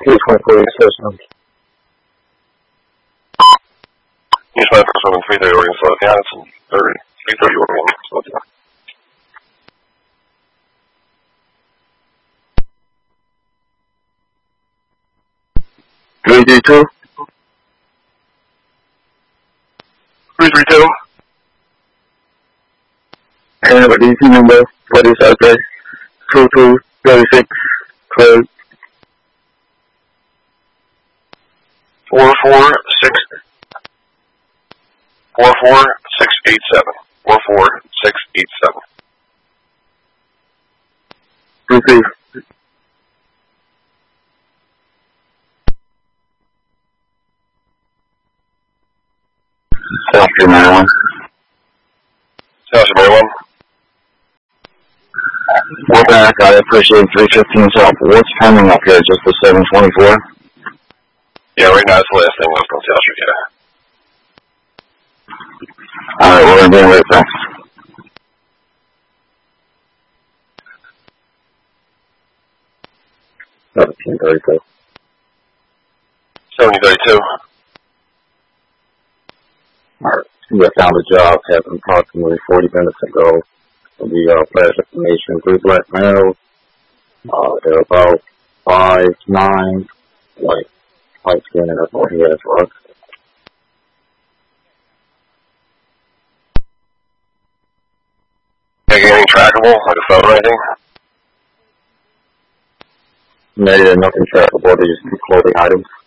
P24 system. Use my first one in 330 Oregon, Slovakia. It's in 330 Oregon, Slovakia. Three two. 332. And have a DC number for this address. 2236 code 44687. 44687. Receive. South Street, Maryland. South Street, Maryland. We're back. I appreciate 315 South. What's coming up here? Just the 724? Yeah, right now it's the last thing left on South Street, yeah. Alright, we're going to be right back. 1732. 7032. Alright, I found a job happened approximately 40 minutes ago. The flash information, 3 black males. They're about 5'9", light skin, and that's all he has for us. Anything trackable, like a phone or anything? No, nothing trackable. They just do clothing items.